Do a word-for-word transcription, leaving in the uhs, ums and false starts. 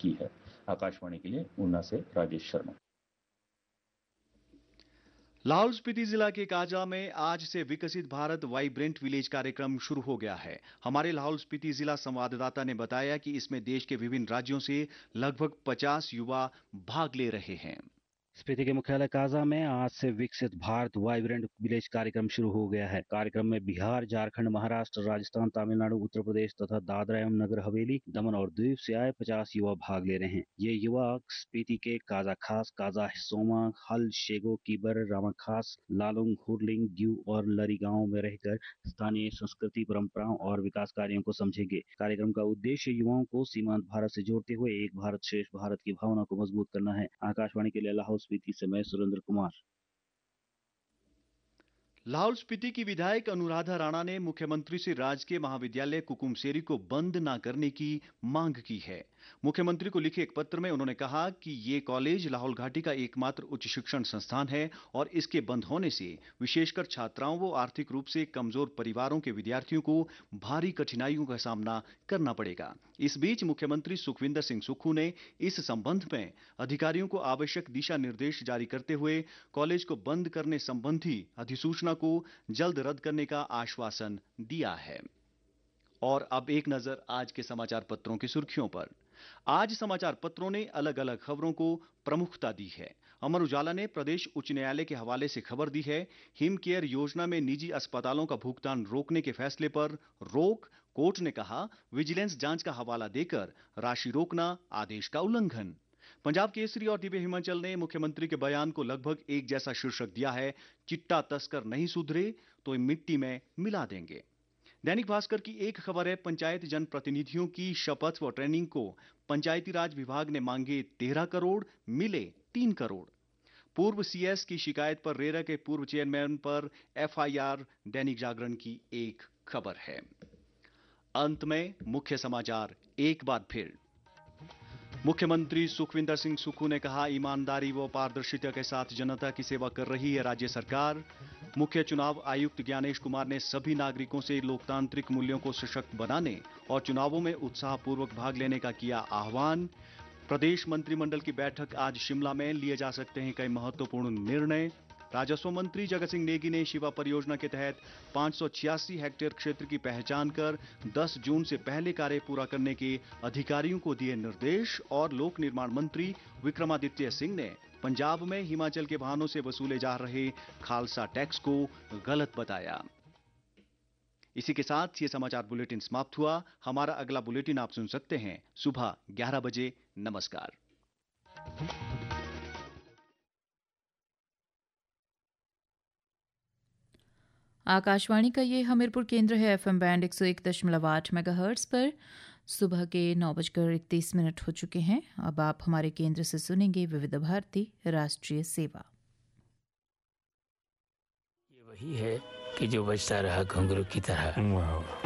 की है। आकाशवाणी के लिए ऊना से राजेश शर्मा। लाहौल स्पीति जिला के काजा में आज से विकसित भारत वाइब्रेंट विलेज कार्यक्रम शुरू हो गया है। हमारे लाहौल स्पीति जिला संवाददाता ने बताया कि इसमें देश के विभिन्न राज्यों से लगभग पचास युवा भाग ले रहे हैं। स्पीति के मुख्यालय काजा में आज से विकसित भारत वाइब्रेंट विलेज कार्यक्रम शुरू हो गया है। कार्यक्रम में बिहार, झारखंड, महाराष्ट्र, राजस्थान, तमिलनाडु, उत्तर प्रदेश तथा दादरा एवं नगर हवेली, दमन और द्वीप से आए पचास युवा भाग ले रहे हैं। ये युवा स्पीति के काजा खास, काजा सोमा, हल, शेगो, कीबर, रामा खास, लालुंग, हुरलिंग, ग्यू और लरी गांव में रहकर स्थानीय संस्कृति, परंपराओं और विकास कार्यों को समझेंगे। कार्यक्रम का उद्देश्य युवाओं को सीमांत भारत से जोड़ते हुए एक भारत श्रेष्ठ भारत की भावना को मजबूत करना है। आकाशवाणी के लिए लाहौल स्पीति से मैं सुरेंद्र कुमार। लाहौल स्पीति की विधायक अनुराधा राणा ने मुख्यमंत्री से राजकीय महाविद्यालय कुकुमसेरी को बंद न करने की मांग की है। मुख्यमंत्री को लिखे एक पत्र में उन्होंने कहा कि ये कॉलेज लाहौल घाटी का एकमात्र उच्च शिक्षण संस्थान है और इसके बंद होने से विशेषकर छात्राओं व आर्थिक रूप से कमजोर परिवारों के विद्यार्थियों को भारी कठिनाइयों का सामना करना पड़ेगा। इस बीच मुख्यमंत्री सुखविंदर सिंह सुक्खू ने इस संबंध में अधिकारियों को आवश्यक दिशा निर्देश जारी करते हुए कॉलेज को बंद करने संबंधी अधिसूचना को जल्द रद्द करने का आश्वासन दिया है। और अब एक नजर आज के समाचार पत्रों की सुर्खियों पर। आज समाचार पत्रों ने अलग अलग खबरों को प्रमुखता दी है। अमर उजाला ने प्रदेश उच्च न्यायालय के हवाले से खबर दी है, हिम केयर योजना में निजी अस्पतालों का भुगतान रोकने के फैसले पर रोक। कोर्ट ने कहा विजिलेंस जांच का हवाला देकर राशि रोकना आदेश का उल्लंघन। पंजाब केसरी और दिव्य हिमाचल ने मुख्यमंत्री के बयान को लगभग एक जैसा शीर्षक दिया है, चिट्टा तस्कर नहीं सुधरे तो मिट्टी में मिला देंगे। दैनिक भास्कर की एक खबर है, पंचायत जनप्रतिनिधियों की शपथ व ट्रेनिंग को पंचायती राज विभाग ने मांगे तेरह करोड़, मिले तीन करोड़। पूर्व सीएस की शिकायत पर रेरा के पूर्व चेयरमैन पर एफआईआर दैनिक जागरण की एक खबर है। अंत में मुख्य समाचार एक बार फिर। मुख्यमंत्री सुखविंदर सिंह सुक्खू ने कहा ईमानदारी व पारदर्शिता के साथ जनता की सेवा कर रही है राज्य सरकार। मुख्य चुनाव आयुक्त ज्ञानेश कुमार ने सभी नागरिकों से लोकतांत्रिक मूल्यों को सशक्त बनाने और चुनावों में उत्साहपूर्वक भाग लेने का किया आह्वान। प्रदेश मंत्रिमंडल की बैठक आज शिमला में, लिए जा सकते हैं कई महत्वपूर्ण निर्णय। राजस्व मंत्री जगत सिंह नेगी ने शिवा परियोजना के तहत पाँच सौ छियासी हेक्टेयर क्षेत्र की पहचान कर दस जून से पहले कार्य पूरा करने के अधिकारियों को दिए निर्देश। और लोक निर्माण मंत्री विक्रमादित्य सिंह ने पंजाब में हिमाचल के वाहनों से वसूले जा रहे खालसा टैक्स को गलत बताया। इसी के साथ ये समाचार बुलेटिन समाप्त हुआ। हमारा अगला बुलेटिन आप सुन सकते हैं सुबह ग्यारह बजे। नमस्कार। आकाशवाणी का ये हमीरपुर केंद्र है। एफएम बैंड एक सौ एक दशमलव आठ मेगाहर्ट्ज पर सुबह के नौ बजकर इकतीस मिनट हो चुके हैं। अब आप हमारे केंद्र से सुनेंगे विविध भारती राष्ट्रीय सेवा। ये वही है कि जो बजता रहा घुंघरू की तरह।